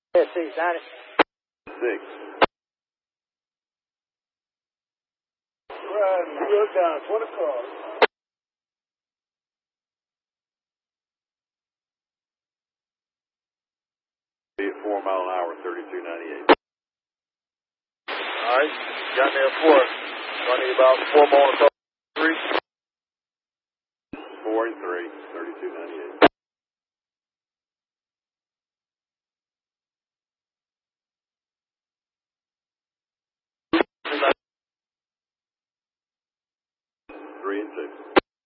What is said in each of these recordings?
Yeah, 690. 6. Right, good down, 20 cars. 4 mile an hour, 3298. Alright, got me at 4. So I need about 4 more on top. 3. 4 and 3, 3298. Three and 6.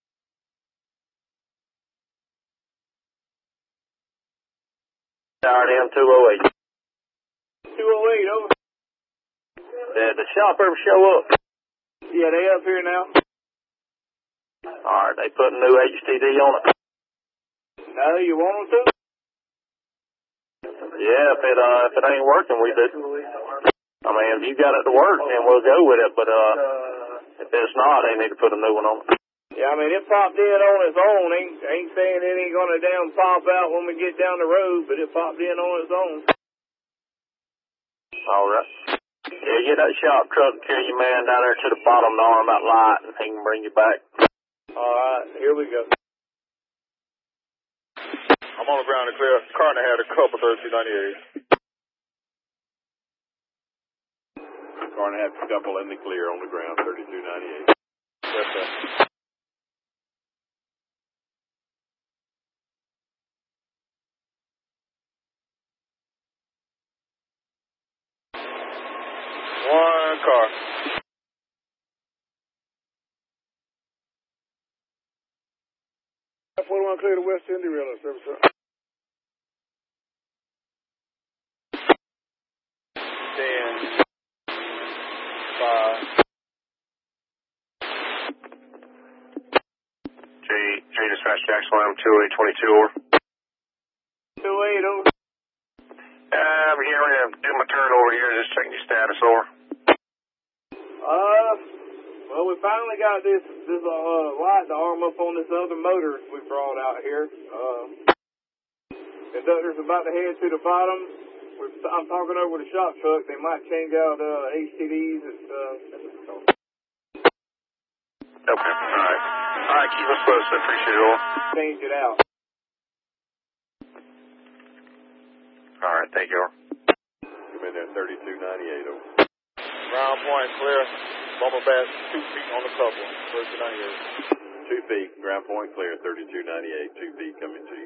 RDM 208. 208, over. Did the shop ever show up? Yeah, they up here now. Alright, they put a new HTD on it. No, you want them to? Yeah, if it ain't working, we do. I mean, if you got it to work, then we'll go with it, but if it's not, they need to put a new one on it. Yeah, I mean, it popped in on its own. Ain't saying it ain't gonna damn pop out when we get down the road, but it popped in on its own. Alright. Yeah, get that shop truck, carry your man down there to the bottom of the arm that light, and he can bring you back. Alright, here we go. I'm on the ground to clear. Carter had a couple 3298. Carter had a couple in the clear on the ground, 3298. Yes, sir. One car. F41 clear to West Indy Railroad service, sir. 10, 5. J dispatch Jackson Lamb 2822 over. 28, over. I'm here to do my turn over here, just checking your status over. Well, we finally got this light to arm up on this other motor we brought out here. Conductor's about to head to the bottom. I'm talking over the shop truck. They might change out HTDs and stuff. Okay, alright. Alright, keep us posted. Appreciate it all. Change it out. Alright, thank you. Come in there, 3298 over. Ground point clear. Bumper back 2 feet on the couple. 3298. 2 feet, ground point clear, 3298. 2 feet coming to you.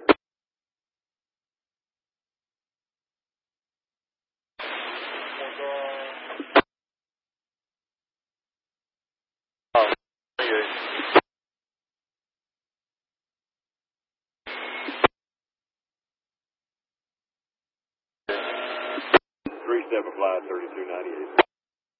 Oh, 37 fly, 3298.